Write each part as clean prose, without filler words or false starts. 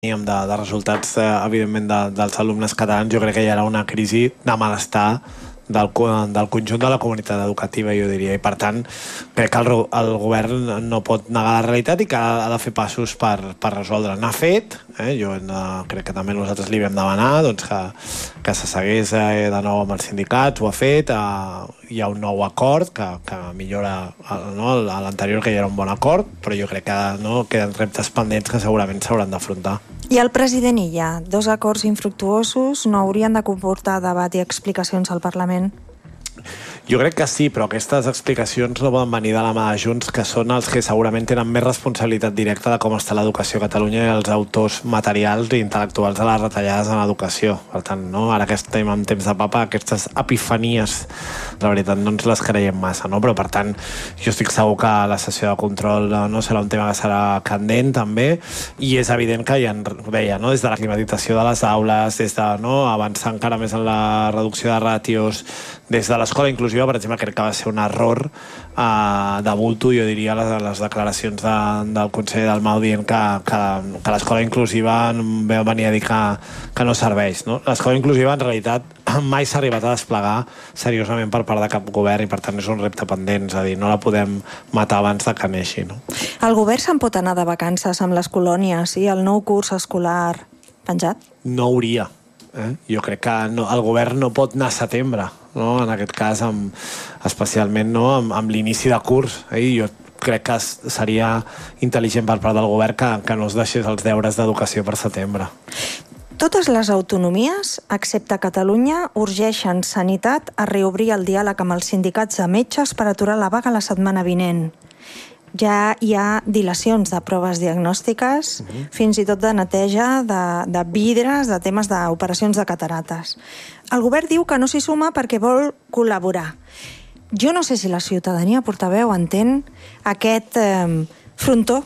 de resultats, evidentment, dels alumnes catalans, jo crec que hi haurà una crisi de malestar del conjunt de la comunitat educativa, jo diria, i per tant crec que el govern no pot negar la realitat i que ha de fer passos per resoldre. N'ha fet, jo crec que també nosaltres li vam demanar doncs, que se seguís de nou amb els sindicats, ho ha fet, hi ha un nou acord que millora l'anterior, que ja era un bon acord, però jo crec que queden reptes pendents que segurament s'hauran d'afrontar. I el president Illa, 2 acords infructuosos no haurien de comportar debat i explicacions al Parlament? Jo crec que sí, però aquestes explicacions no poden venir de la mà de Junts, que són els que segurament tenen més responsabilitat directa de com està l'educació a Catalunya i els autors materials i intel·lectuals de les retallades en l'educació. Per tant, ara que estem en temps de papa, aquestes epifanies, la veritat, no ens les creiem massa, no? Però, per tant, jo estic segur que la sessió de control serà un tema que serà candent, també, i és evident que deia, des de la climatització de les aules, des de avançar encara més en la reducció de ràtios, des de l'escola inclusiva, per exemple, crec que va ser un error de bulto, jo diria, les declaracions del conseller Dalmau dient que l'escola inclusiva va venir a dir que no serveix. No? L'escola inclusiva, en realitat, mai s'ha arribat a desplegar seriosament per part de cap govern i, per tant, és un repte pendent, és a dir, no la podem matar abans de que neixi. No? El govern se'n pot anar de vacances amb les colònies i el nou curs escolar penjat? No hauria. Jo crec que el govern no pot anar a setembre, en aquest cas, especialment amb l'inici de curs. Jo crec que seria intel·ligent per part del govern que no es deixés els deures d'educació per setembre. Totes les autonomies, excepte Catalunya, urgeixen Sanitat a reobrir el diàleg amb els sindicats de metges per aturar la vaga la setmana vinent. Ja hi ha dilacions de proves diagnòstiques, fins i tot de neteja de vidres, de temes d'operacions de catarates. El govern diu que no s'hi suma perquè vol col·laborar. Jo no sé si la ciutadania portaveu entén aquest frontó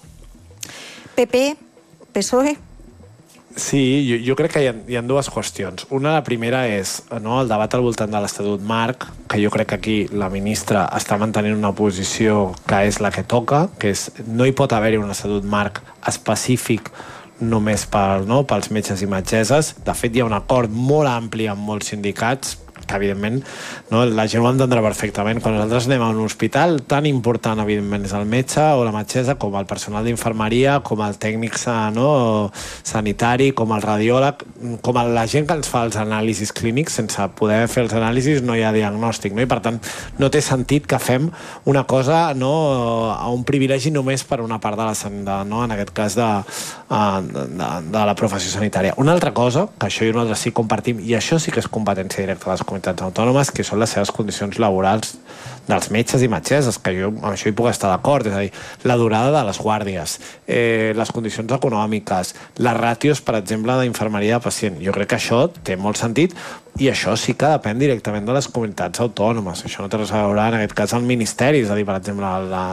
PP, PSOE. Sí, jo crec que hi ha dues qüestions. La primera és el debat al voltant de l'Estatut Marc, que jo crec que aquí la ministra està mantenint una posició que és la que toca, que és no hi pot haver-hi un Estatut Marc específic només pels metges i metgesses. De fet, hi ha un acord molt ampli amb molts sindicats, que evidentment la gent ho entendrà perfectament. Quan nosaltres anem a un hospital, tan important evidentment és el metge o la metgessa com el personal d'infermeria, com el tècnic sanitari, com el radiòleg, com la gent que ens fa els anàlisis clínics. Sense poder fer els anàlisis no hi ha diagnòstic, i per tant no té sentit que fem una cosa a un privilegi només per una part de la sanitat, en aquest cas de la professió sanitària. Una altra cosa, que això i nosaltres sí compartim, i això sí que és competència directa de les comunitats autònomes, que són les seves condicions laborals dels metges i metgesses, que jo amb això hi puc estar d'acord, és a dir, la durada de les guàrdies, les condicions econòmiques, les ràtios, per exemple, d'infermeria de pacient. Jo crec que això té molt sentit i això sí que depèn directament de les comunitats autònomes. Això no té res a veure, en aquest cas, el ministeri, és a dir, per exemple,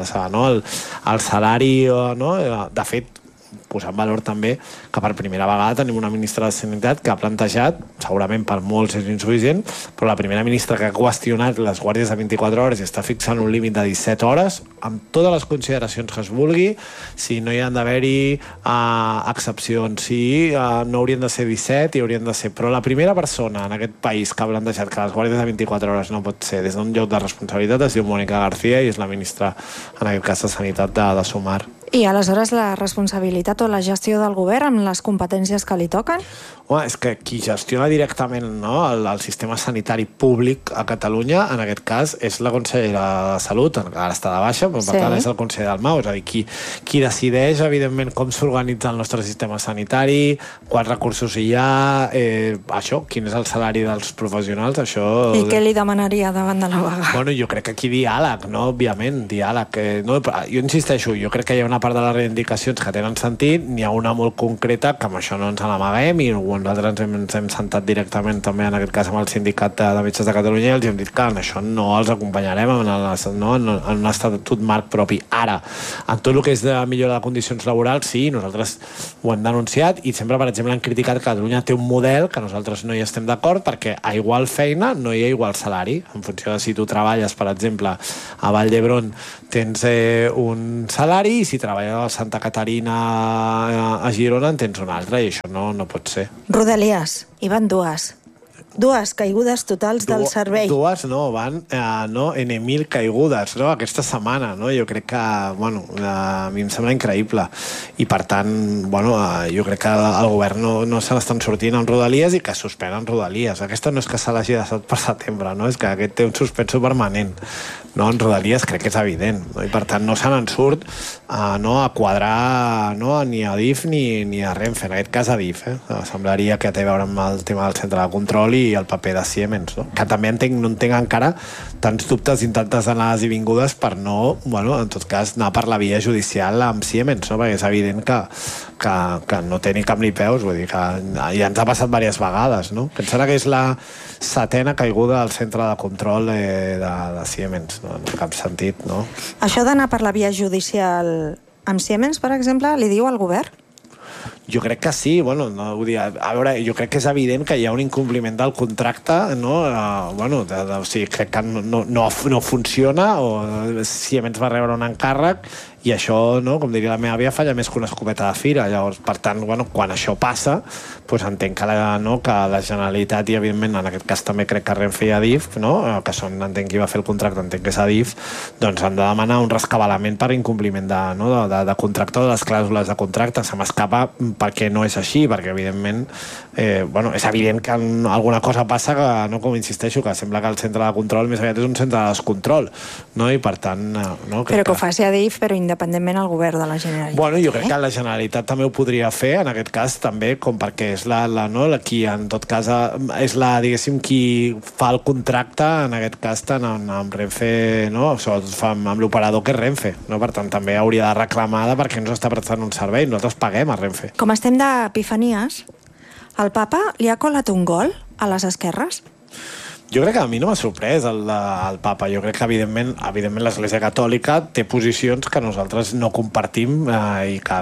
el salari, de fet, posar en valor també que per primera vegada tenim una ministra de Sanitat que ha plantejat, segurament per molts és insuficient, però la primera ministra que ha qüestionat les guàrdies de 24 hores i està fixant un límit de 17 hores, amb totes les consideracions que es vulgui, si no hi han d'haver-hi excepcions, si no haurien de ser 17 i haurien de ser... Però la primera persona en aquest país que ha plantejat que les guàrdies de 24 hores no pot ser des d'un lloc de responsabilitat es diu Mònica García i és la ministra, en aquest cas, de Sanitat de Sumar. I aleshores la responsabilitat o la gestió del govern amb les competències que li toquen? És que qui gestiona directament el sistema sanitari públic a Catalunya, en aquest cas, és la consellera de Salut, ara està de baixa, però per tant és el conseller Dalmau, és a dir, qui decideix, evidentment, com s'organitza el nostre sistema sanitari, quants recursos hi ha, això, quin és el salari dels professionals, això... I què li demanaria davant de la vaga? Jo crec que aquí diàleg, òbviament, diàleg. Jo insisteixo, jo crec que hi ha una part de les reivindicacions que tenen sentit, n'hi ha una molt concreta que amb això no ens n'amaguem i nosaltres ens hem sentat directament també en aquest cas amb el sindicat de metges de Catalunya i els hem dit que en això no els acompanyarem en un estatut marc propi. Ara, en tot el que és de millora de condicions laborals, sí, nosaltres ho hem denunciat i sempre, per exemple, hem criticat que Catalunya té un model que nosaltres no hi estem d'acord perquè a igual feina no hi ha igual salari. En funció de si tu treballes, per exemple, a Vall d'Hebron tens un salari i si treballes treballa a Santa Caterina a Girona en tens una altra, i això no pot ser. Rodalies, hi van dues caigudes totals del servei. Dues no, van en 1.000 caigudes, no? Aquesta setmana, no? Jo crec que, bueno, a mi em sembla increïble. I per tant, bueno, jo crec que el govern no se l'estan sortint en Rodalies i que suspenen Rodalies. Aquesta no és que se l'hagi deixat per setembre, no? És que aquest té un suspenso permanent. No, en Rodalies crec que és evident, no? I per tant no se n'en surt a quadrar ni a DIF ni a Renfe, en aquest cas a DIF. Semblaria que té a veure amb el tema del centre de control i el paper de Siemens, no? Que també no entenc encara tants dubtes i tantes anades i vingudes per no, bueno, en tot cas, anar per la via judicial amb Siemens, no? Perquè és evident que no té ni cap ni peus, vull dir que ja ens ha passat diverses vegades, no? Em sembla que és la 7a caiguda al centre de control de Siemens, no? En cap sentit, no? Això d'anar per la via judicial amb Siemens, per exemple, li diu al govern? Jo crec que sí, bueno, no, vull dir, a veure, jo crec que és evident que hi ha un incompliment del contracte, no? O sigui, crec que no funciona, o Siemens va rebre un encàrrec i això, no, com diria la meva àvia, falla més que una escopeta de fira. Llavors, per tant, bueno, quan això passa, doncs entenc que la Generalitat, i evidentment en aquest cas també crec que Renfe i Adif, no, que són, entenc qui va fer el contracte, entenc que és Adif, doncs han de demanar un rescabalament per incompliment de contracte o de les clàusules de contracte. Se m'escapa perquè no és així, perquè evidentment és evident que alguna cosa passa que, no, com insisteixo, que sembla que el centre de control més aviat és un centre de descontrol, no? I per tant... No, però que ho faci Adif, però independentment al govern de la Generalitat. Bueno, jo crec que la Generalitat també ho podria fer, en aquest cas també, com perquè és la qui en tot cas és diguéssim, qui fa el contracte, en aquest cas tant amb Renfe, no? Sobretot fa amb l'operador que és Renfe, no? Per tant també hauria de reclamar perquè ens està prestant un servei, nosaltres paguem a Renfe. Com estem d'epifanies, el papa li ha colat un gol a les esquerres? Jo crec que a mi no m'ha sorprès el papa. Jo crec que evidentment l'Església Catòlica té posicions que nosaltres no compartim i que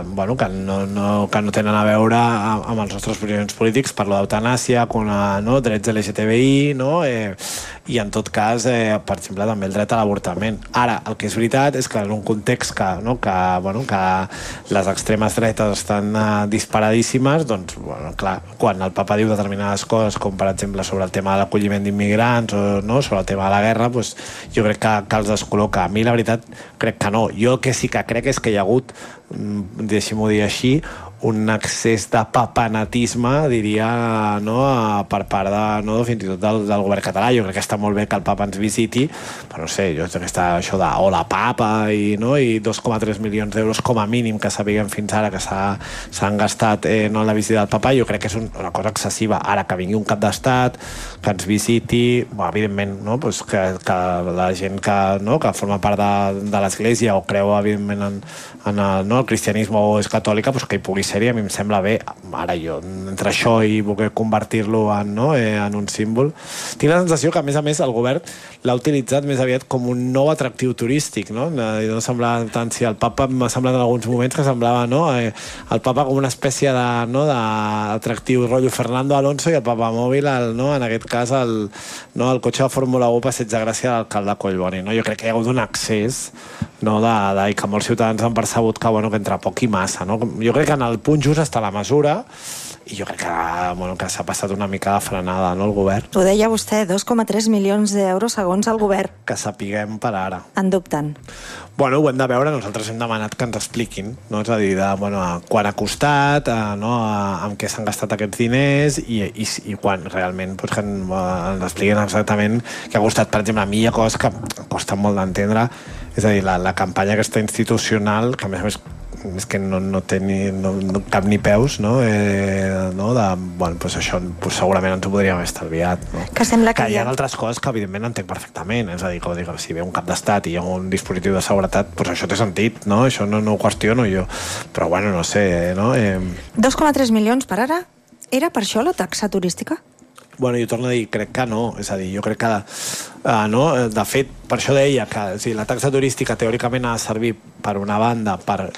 no tenen a veure amb els nostres posicions polítics, per l'eutanàsia, drets LGTBI, no? I en tot cas, per exemple, també el dret a l'avortament. Ara, el que és veritat és que en un context que les extremes dretes estan disparadíssimes, doncs, clar, quan el papa diu determinades coses, com per exemple sobre el tema de l'acolliment d'immigrants o no, sobre el tema de la guerra, doncs, jo crec que els descol·loca. A mi, la veritat, crec que no. Jo el que sí que crec és que hi ha hagut, deixi-m'ho dir així, un excés de papanatisme, diria, no, per part fins i tot del govern català. Jo crec que està molt bé que el papa ens visiti, però no sé, jo crec que està això de hola papa i 2,3 milions d'euros com a mínim que sapiguem fins ara que s'han gastat en la visita del papa. Jo crec que és una cosa excessiva. Ara que vingui un cap d'estat, que ens visiti, evidentment, no, pues que la gent que forma part de l'Església o creu evidentment en el cristianisme o és catòlica, pues que hi pugui ser, a mi em sembla bé. Ara jo, entre això i voler convertir-lo en un símbol, tinc la sensació que a més el govern l'ha utilitzat més aviat com un nou atractiu turístic, no? No semblava tant, si el papa m'ha semblat en alguns moments que semblava, no, el papa com una espècie d'atractiu rotllo Fernando Alonso i el papa mòbil, en aquest cas el cotxe de Fórmula 1 Passeig de Gràcia de l'alcalde Collboni, no? Jo crec que hi ha hagut un accés, no, i que molts ciutadans han percebut que entre poc i massa, no? Jo crec que en el punt just està la mesura i jo crec que s'ha passat una mica de frenada, no, el govern. Ho deia vostè, 2,3 milions d'euros segons el govern. Que sapiguem per ara. En dubten. Bueno, ho hem de veure, nosaltres hem demanat que ens expliquin, no? És a dir, quan ha costat, amb què s'han gastat aquests diners i quan realment que ens expliquin exactament què ha costat. Per exemple, a mi hi ha coses que costen molt d'entendre, és a dir, la campanya aquesta institucional, que a més és que no té cap ni peus, no? Això segurament ens ho podríem haver estalviat, no? Que sembla que hi ha altres coses que evidentment entenc perfectament, és a dir, si ve un cap d'estat i hi ha un dispositiu de seguretat, doncs això té sentit, no? Això no ho qüestiono jo, però bueno, no sé, no? 2,3 milions per ara? Era per això la taxa turística? Bueno, jo torno a dir, crec que no. És a dir, jo crec que, de fet, per això deia que la taxa turística teòricament ha de servir per una banda, per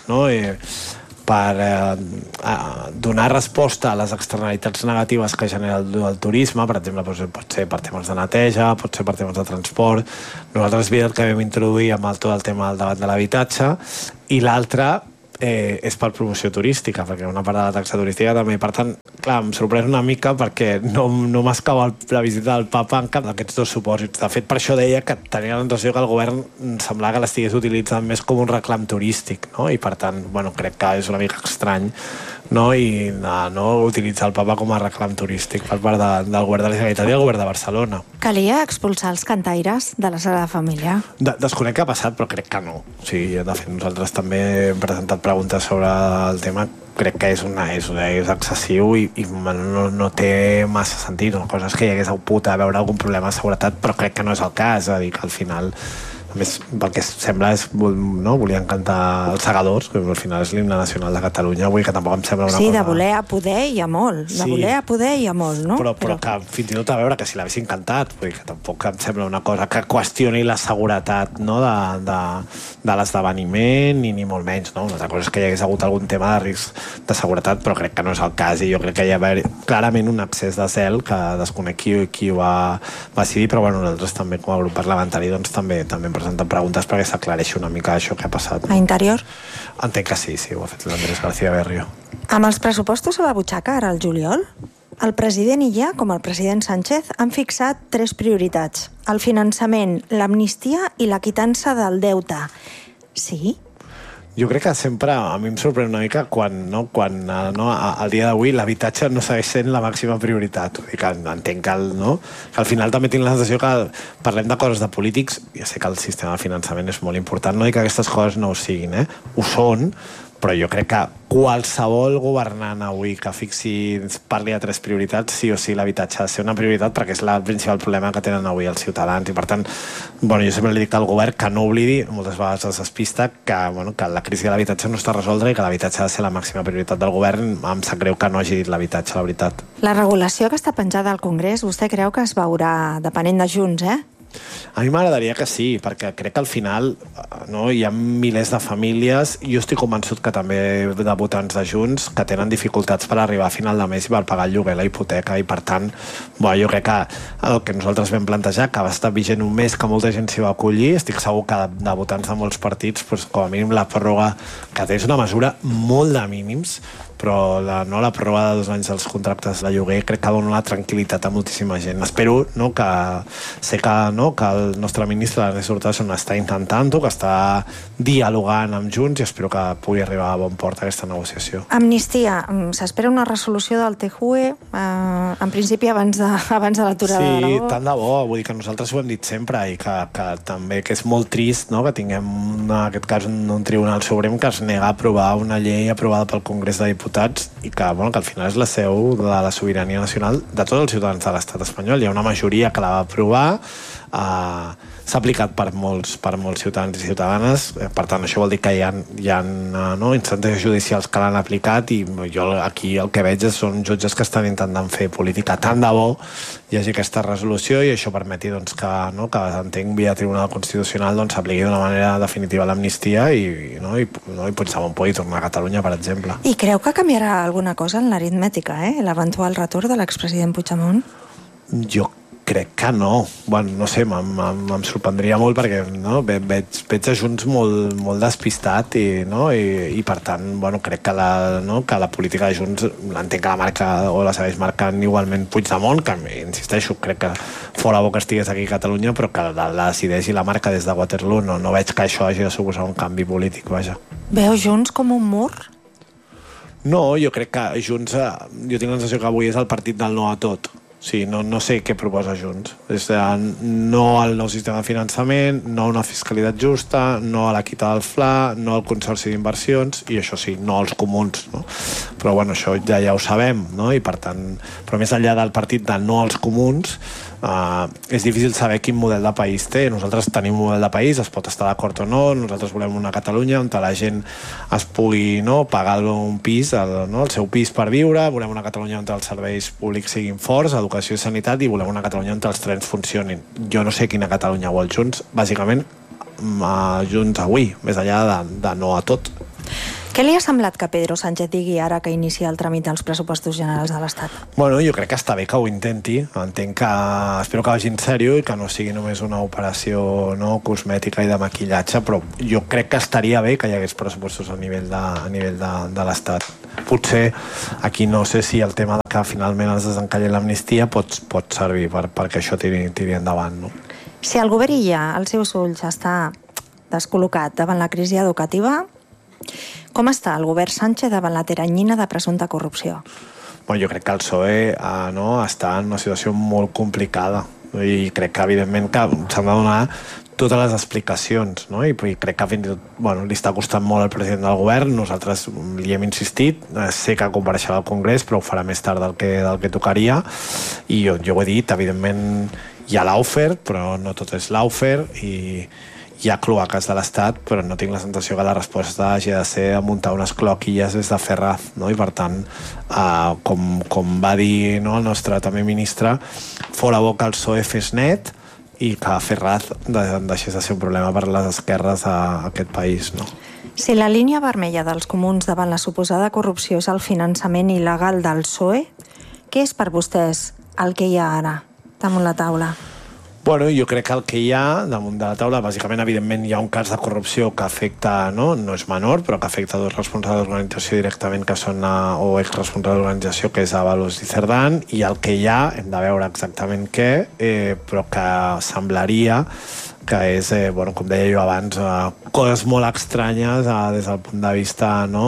donar resposta a les externalitats negatives que genera el turisme, per exemple, pot ser per temes de neteja, pot ser per temes de transport. Nosaltres, és veritat que vam introduir amb tot el tema del debat de l'habitatge, i l'altre, és per promoció turística, perquè una part de la taxa turística també, per tant, clar, em sorprèn una mica perquè no m'escau la visita del papa en cap d'aquests dos supòsits. De fet, per això deia que tenia la sensació que el govern semblava que l'estigués utilitzant més com un reclam turístic, no? I per tant, bueno, crec que és una mica estrany, no? I no utilitzar el papa com a reclam turístic per part del govern de la Generalitat i el govern de Barcelona. Calia expulsar els cantaires de la Sagrada Família? Desconec què ha passat, però crec que no. O sigui, de fet, nosaltres també hem presentat preguntes sobre el tema. Crec que és excessiu i no té massa sentit. Una cosa és que hi hagués pogut haver algun problema de seguretat, però crec que no és el cas. És a dir, que al final, a més, el que sembla és, no, volien cantar els Segadors, que al final és l'himne nacional de Catalunya, vull que tampoc em sembla una cosa... Sí, de voler a poder hi ha molt. De voler a poder hi ha molt, no? Però que fins i tot a veure que si l'haguessin cantat, vull dir que tampoc em sembla una cosa que qüestioni la seguretat, no, de l'esdeveniment, ni molt menys, no? Una altra cosa és que hi hagués hagut algun tema de risc de seguretat, però crec que no és el cas, i jo crec que hi ha clarament un excés de zel que desconec qui ho va decidir, però bueno, nosaltres també com a grup parlamentari doncs també hem presentat preguntes perquè s'aclareixi una mica això que ha passat. A Interior? Entenc que sí, ho ha fet l'Andrés García Berrio. Amb els pressupostos a la butxaca ara al juliol, el president Illa, com el president Sánchez, han fixat 3 prioritats: el finançament, l'amnistia i la quitança del deute. Sí? Jo crec que sempre, a mi em sorprèn una mica quan al dia d'avui l'habitatge no segueix sent la màxima prioritat. Vull dir que entenc que al final també tinc la sensació que parlem de coses de polítics. Ja sé que el sistema de finançament és molt important, no dic que aquestes coses no ho siguin, ho són, però jo crec que qualsevol governant avui que parli de 3 prioritats, sí o sí l'habitatge ha de ser una prioritat perquè és el principal problema que tenen avui els ciutadans, i per tant, jo sempre li dic al govern que no oblidi, moltes vegades es despista, que la crisi de l'habitatge no està resoldre i que l'habitatge ha de ser la màxima prioritat del govern. Em sap greu que no hagi dit l'habitatge, la veritat. La regulació que està penjada al Congrés, vostè creu que es veurà depenent de Junts, A mi m'agradaria que sí, perquè crec que al final hi ha milers de famílies, i jo estic convençut que també de votants de Junts, que tenen dificultats per arribar a final de mes i per pagar el lloguer, la hipoteca, i per tant, jo crec que el que nosaltres vam plantejar, que va estar vigent un mes, que molta gent s'hi va acollir, estic segur que de votants de molts partits, com a mínim la pròrroga, que és una mesura molt de mínims, però la pròrroga de 2 anys dels contractes de lloguer crec que dona una tranquil·litat a moltíssima gent. Espero que el nostre ministre, l'Ernest Urtasun, està intentant-ho, que està dialogant amb Junts, i espero que pugui arribar a bon port aquesta negociació. Amnistia. S'espera una resolució del TJUE, en principi abans de l'aturada de l'Aragó? Sí, tant de bo. Vull dir que nosaltres ho hem dit sempre, i que també que és molt trist que tinguem, en aquest cas, un tribunal suprem que es nega a aprovar una llei aprovada pel Congrés de Diputats i que al final és la seu de la sobirania nacional de tots els ciutadans de l'estat espanyol. Hi ha una majoria que la va aprovar, s'ha aplicat per molts ciutadans i ciutadanes, per tant això vol dir que hi ha instàncies judicials que l'han aplicat, i jo aquí el que veig són jutges que estan intentant fer política. Tant de bo hi hagi aquesta resolució i això permeti que entenc via Tribunal Constitucional s'apliqui d'una manera definitiva l'amnistia i Puigdemont pugui tornar a Catalunya, per exemple. I creu que canviarà alguna cosa en l'aritmètica, l'eventual retorn de l'expresident Puigdemont? Jo crec que no. No sé, em sorprendria molt perquè veig a Junts molt despistat i per tant, crec que la política de Junts l'entenc que la marca o la segueix marcant igualment Puigdemont, que insisteixo, crec que fora bo que estigués aquí a Catalunya, però que la decideix i la marca des de Waterloo. No veig que això hagi de suposar un canvi polític, vaja. Veu Junts com un mur? No, jo crec que Junts, jo tinc la sensació que avui és el partit del no a tot. Sí, no sé què proposa Junts. No al nou sistema de finançament, no a una fiscalitat justa, no a la quita del FLA, no al consorci d'inversions, i això sí, no als comuns, no? Però això ja ho sabem, no? I per tant, però més enllà del partit de no als comuns, és difícil saber quin model de país té. Nosaltres tenim un model de país, es pot estar d'acord o no, nosaltres volem una Catalunya on la gent es pugui pagar un pis, el seu pis per viure, volem una Catalunya on els serveis públics siguin forts, educació i sanitat, i volem una Catalunya on els trens funcionin. Jo no sé quina Catalunya vol Junts, bàsicament Junts avui, més enllà de no a tot. Què li ha semblat que Pedro Sánchez digui ara que inicia el tràmit dels pressupostos generals de l'Estat? Bueno, jo crec que està bé que ho intenti. Entenc que espero que vagi en sèrio i que no sigui només una operació cosmètica i de maquillatge, però jo crec que estaria bé que hi hagués pressupostos a nivell de l'Estat. Potser aquí no sé si el tema que finalment es desencalli l'amnistia pot servir perquè això tiri endavant, no? Si el govern Illa, als seus ulls, està descol·locat davant la crisi educativa, com està el govern Sánchez davant la teranyina de presumpta corrupció? Bueno, jo crec que el PSOE està en una situació molt complicada i crec que evidentment que s'han de donar totes les explicacions, no? I crec que fins i tot li està costant molt al president del govern. Nosaltres li hem insistit, sé que compareixerà al Congrés, però ho farà més tard del que tocaria, i jo ho he dit, evidentment hi ha l'Aufer, però no tot és l'Aufer, i hi ha cloaques de l'Estat, però no tinc la sensació que la resposta hagi de ser a muntar unes cloaquilles des de Ferraz, no? I per tant, com va dir el nostre també ministre, fora bo que el PSOE fes net i que Ferraz deixés de ser un problema per les esquerres a aquest país, no? Si la línia vermella dels comuns davant la suposada corrupció és el finançament il·legal del PSOE, què és per vostès el que hi ha ara damunt la taula? Bueno, jo crec que el que hi ha damunt de la taula, bàsicament, evidentment, hi ha un cas de corrupció que afecta, no és menor, però que afecta dos responsables d'organització directament, que són o exresponsables d'organització, que és Ábalos i Cerdán, i el que hi ha, hem de veure exactament què, però que semblaria que és, com deia jo abans, coses molt estranyes des del punt de vista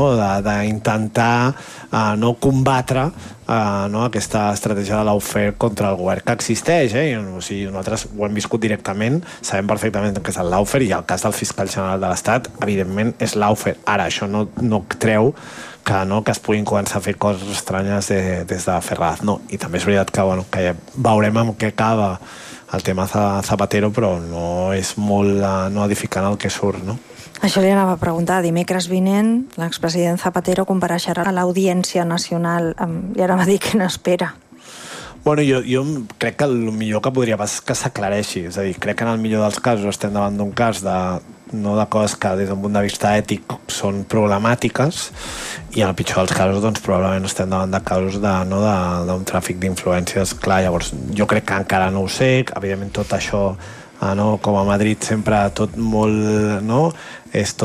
d'intentar combatre aquesta estratègia de l'Aufer contra el govern, que existeix, o sigui, nosaltres ho hem viscut directament, sabem perfectament què és l'Aufer, i el cas del fiscal general de l'Estat, evidentment, és l'Aufer. Ara, això no treu que es puguin començar a fer coses estranyes des de Ferraz, no? I també és veritat que ja veurem amb què acaba el tema Zapatero, però no és molt no edificant el que surt, no? Això li anava a preguntar. Dimecres vinent, l'expresident Zapatero compareixerà a l'Audiència Nacional i ara m'ha dit que n'espera. Bueno, jo crec que el millor que podria passar és que s'aclareixi. És a dir, crec que en el millor dels casos estem davant d'un cas de coses que des d'un punt de vista ètic són problemàtiques, i en el pitjor dels casos probablement estem davant de casos d'un tràfic d'influències. Clar, llavors jo crec que encara no ho sé, evidentment tot això com a Madrid sempre tot molt és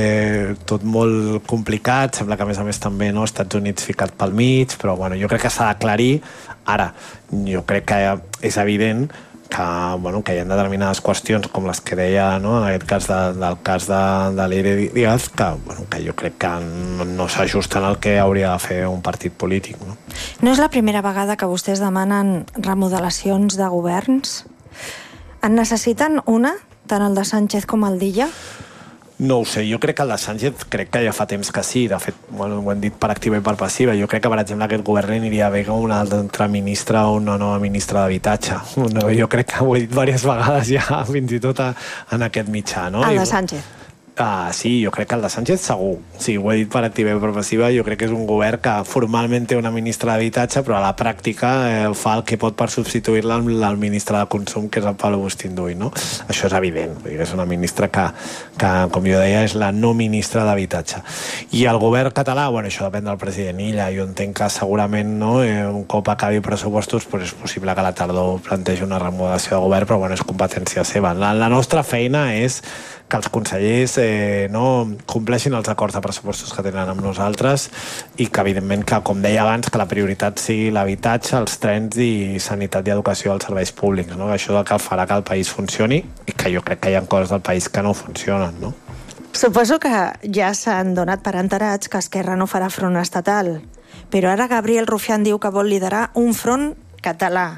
tot molt complicat, sembla que a més també Estats Units ficat pel mig, però jo crec que s'ha d'aclarir. Ara, jo crec que és evident que hi ha determinades qüestions com les que deia en aquest cas del cas de l'Eire Díaz, que jo crec que no s'ajusten al que hauria de fer un partit polític. No és la primera vegada que vostès demanen remodelacions de governs? En necessiten una, tant el de Sánchez com el d'Illa? No ho sé, jo crec que el de Sánchez crec que ja fa temps que sí, de fet ho hem dit per activa i per passiva. Jo crec que per exemple aquest govern aniria bé com un altre ministre o una nova ministra d'habitatge. Jo crec que ho he dit diverses vegades ja, fins i tot en aquest mitjà, no? El de Sánchez? Sí, jo crec que el de Sánchez segur. Sí, ho he dit per activa i per passiva. Jo crec que és un govern que formalment té una ministra d'habitatge, però a la pràctica fa el que pot per substituir-la al ministre de Consum, que és el Pablo Bustinduy, no? Això és evident. Vull dir que és una ministra que, com jo deia, és la no ministra d'habitatge. I el govern català, això depèn del president Illa. Jo entenc que segurament un cop acabi pressupostos és possible que a la tardor plantegi una remodelació de govern, però és competència seva. La nostra feina és que els consellers compleixin els acords de pressupostos que tenen amb nosaltres i que, evidentment, com deia abans, que la prioritat sigui l'habitatge, els trens i sanitat i educació als serveis públics. Això és el que farà que el país funcioni, i que jo crec que hi ha coses del país que no funcionen, no? Suposo que ja s'han donat per enterats que Esquerra no farà front estatal, però ara Gabriel Rufián diu que vol liderar un front català.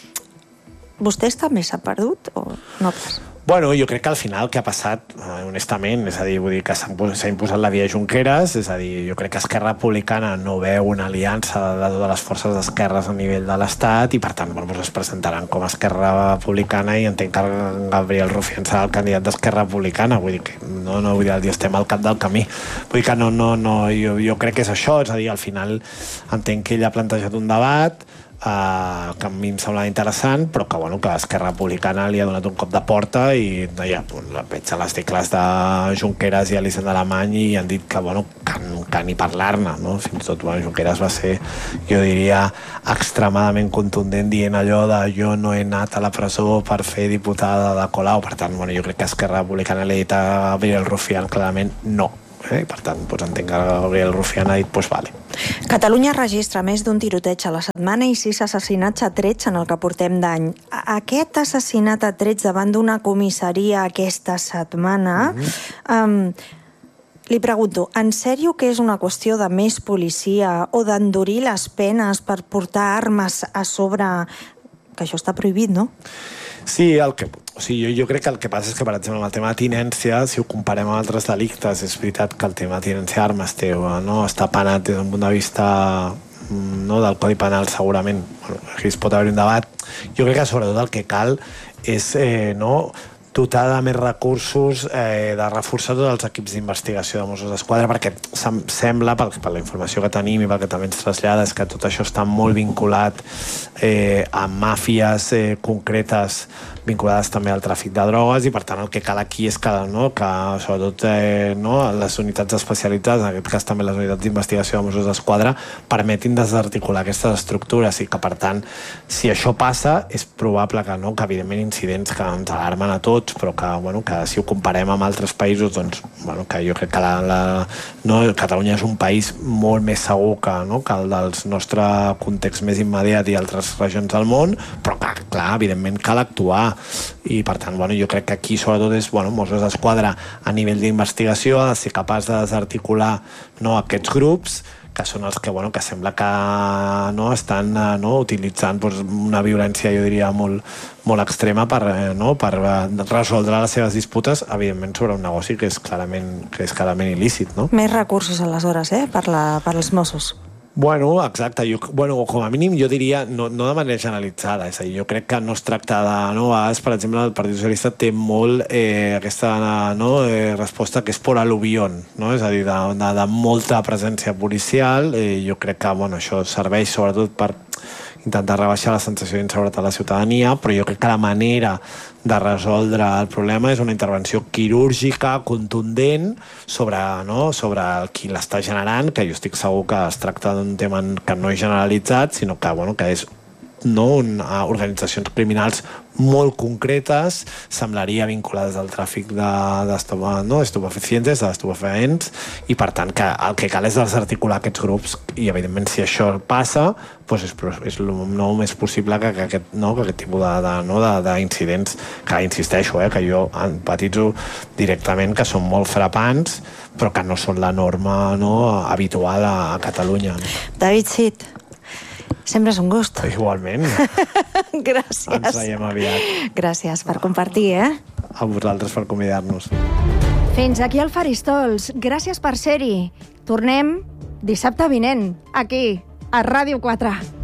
Vostès també s'ha perdut o no pas? Jo crec que al final el que ha passat, honestament, és a dir, vull dir que s'ha imposat la via Junqueras, és a dir, jo crec que Esquerra Republicana no veu una aliança de totes les forces d'esquerres a nivell de l'Estat i, per tant, es presentaran com a Esquerra Republicana, i entenc que Gabriel Rufián serà el candidat d'Esquerra Republicana. Vull dir que vull dir, estem al cap del camí. Vull dir que jo crec que és això, és a dir, al final entenc que ell ha plantejat un debat, que a mi em sembla interessant, però que, bueno, que Esquerra Republicana li ha donat un cop de porta i ja, veig les tecles de Junqueras i Elisenda Alemany i han dit que, bueno, que ni parlar-ne, no? Fins i tot, bueno, Junqueras va ser, jo diria, extremadament contundent dient allò de jo no he anat a la presó per fer diputada de Colau. Per tant, bueno, jo crec que Esquerra Republicana li ha dit a Gabriel Rufián clarament no. Per tant, entenc que Gabriel Rufián ha dit, doncs vale. Catalunya registra més d'un tiroteig a la setmana i 6 assassinats a trets en el que portem d'any. Aquest assassinat a trets davant d'una comissaria aquesta setmana, li pregunto, en sèrio que és una qüestió de més policia o d'endurir les penes per portar armes a sobre, que això està prohibit, no? Sí, jo crec que el que passa és que, per exemple, amb el tema de tinència, si ho comparem amb altres delictes, és veritat que el tema de tinència d'armes està penat des d'un punt de vista del Codi Penal, segurament. Aquí es pot haver un debat. Jo crec que sobretot el que cal és dotar de més recursos, de reforçar tots els equips d'investigació de Mossos d'Esquadra, perquè sembla, per la informació que tenim i pel que també ens trasllada, és que tot això està molt vinculat a màfies concretes vinculades també al tràfic de drogues, i per tant el que cal aquí és que sobretot les unitats especialitzades, en aquest cas també les unitats d'investigació de Mossos d'Esquadra, permetin desarticular aquestes estructures, i que per tant, si això passa, és probable que evidentment incidents que ens alarmen a tots, però que si ho comparem amb altres països, doncs que jo crec que Catalunya és un país molt més segur que el del nostre context més immediat i altres regions del món, però que, clar, evidentment cal actuar. I per tant, jo crec que aquí sobretot és Mossos d'Esquadra a nivell d'investigació ha de ser capaç de desarticular aquests grups, que són els que sembla que estan utilitzant una violència, jo diria, molt extrema per resoldre les seves disputes, evidentment sobre un negoci que és clarament il·lícit. Més recursos, aleshores, per als Mossos. Exacte. Com a mínim jo diria, no de manera generalitzada, és a dir, jo crec que no es tracta de... per exemple, el Partit Socialista té molt aquesta resposta que és por al·luvión, és a dir, de molta presència policial. Jo crec que això serveix sobretot per intentar rebaixar la sensació d'inseguretat a la ciutadania, però jo crec que la manera de resoldre el problema és una intervenció quirúrgica, contundent, sobre qui l'està generant, que jo estic segur que es tracta d'un tema que no és generalitzat, sinó que és organitzacions criminals molt concretes, semblaria vinculades al tràfic d'estupefacients, d'estupefaents, i per tant que el que cal és desarticular aquests grups, i evidentment si això passa és el més possible que aquest tipus d'incidents, que insisteixo, que jo empatitzo directament, que són molt frapants, però que no són la norma habitual a Catalunya. David Cid, sempre és un gust. Igualment. Gràcies. Ens veiem aviat. Gràcies per compartir, A vosaltres per convidar-nos. Fins aquí el Faristols. Gràcies per ser-hi. Tornem dissabte vinent, aquí, a Ràdio 4.